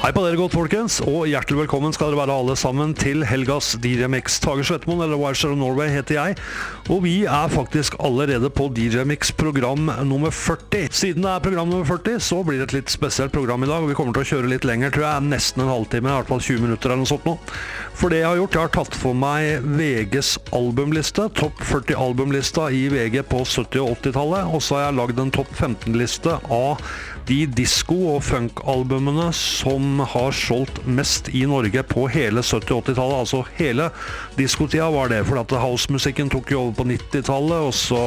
Hei på dere godt, folkens, og hjertelig velkommen skal dere være alle sammen til Helgas DJ Mix. Tage Svettmoen, eller Wildshare of Norway heter jeg, og vi faktisk allerede på DJ Mix program nummer 40. Siden det program nummer 40, så blir det et litt spesielt program i dag, og vi kommer til å kjøre litt lenger, tror jeg, nesten en halvtime, i hvert fall 20 minutter eller noe sånt nå. For det jeg har gjort, jeg har tatt for meg VGs albumliste, topp 40 albumlista i VG på 70- og 80-tallet, og så har jeg lagd en topp 15-liste av de disco- og funk-albumene som har solgt mest i Norge på hele 70- og 80-tallet. Altså hele diskotida var det, for at house-musikken tok jo over på 90-tallet, og så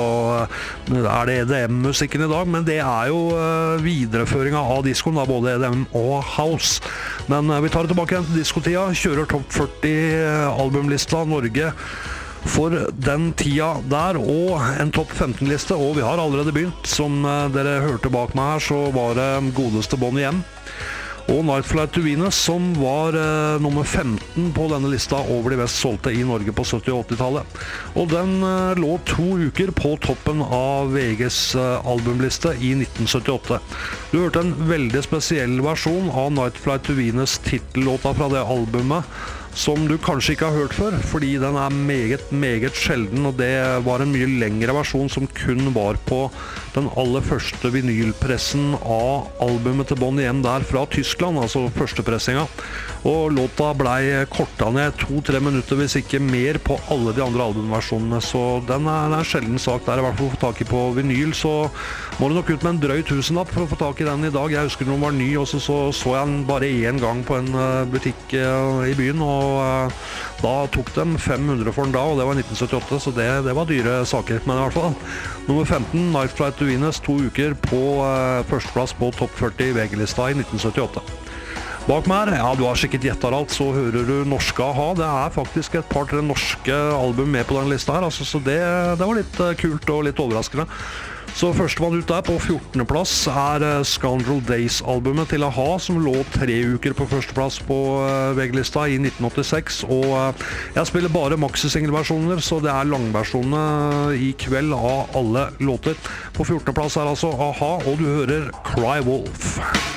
det EDM-musikken i dag, men det jo videreføringa av diskoen, da, både EDM og house. Men vi tar det tilbake igjen til diskotida, kjører topp 40 albumlista Norge for den tida der, og en topp 15-liste, og vi har allerede begynt. Som dere hørte bak meg her, så var det godeste Bonnie M og Night Flight to Venus som var nummer 15 på denne lista over de mest solgte i Norge på 70- og 80-tallet. Og den lå 2 uker på toppen av VGs albumliste i 1978. Du hørte en veldig spesiell versjon av Night Flight to Venus titellåta fra det albumet, som du kanskje ikke har hørt før, fordi den meget, meget sjelden, og det var en mye lengre versjon som kun var på den aller første vinylpressen av albumet til Bonnie M der fra Tyskland, altså førstepressinga. Og låta ble kortet ned 2-3 minutter, hvis ikke mer, på alle de andre albumversjonene, så den en sjelden sak der, i hvert fall å få tak i på vinyl, så må du nok ut med en drøy tusenlapp for å få tak i den i dag. Jeg husker når den var ny, og så jeg den bare en gang på en butikk i byen, og da tok de 500 for den da, og det var 1978, så det var dyre saker, men i hvert fall. Nummer 15, Night Flight to Venus, 2 uker på førsteplass på topp 40 VG-lista i 1978. Bak meg her, ja, du har sikkert gjettet alt, så hører du norske A-ha. Det faktisk et par-tre norske album med på den lista her, altså, så det var litt kult og litt overraskende. Så førstemann ut der på 14. plass Scoundrel Days-albumet til A-ha, som lå 3 uker på førsteplass på VG-lista i 1986, og jeg spiller bare maxi-single-versjoner, så det langversjonene i kveld av alle låter. På 14. plass altså A-ha, og du hører Cry Wolf.